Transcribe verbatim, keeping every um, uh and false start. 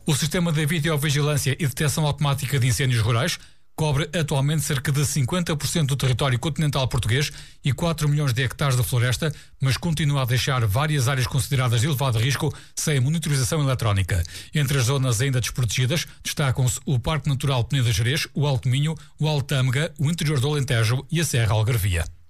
O sistema de videovigilância e detecção automática de incêndios rurais cobre atualmente cerca de cinquenta por cento do território continental português e quatro milhões de hectares de floresta, mas continua a deixar várias áreas consideradas de elevado risco sem monitorização eletrónica. Entre as zonas ainda desprotegidas destacam-se o Parque Natural Peneda Gerês, o Alto Minho, o Alto Tâmega, o interior do Alentejo e a Serra Algarvia.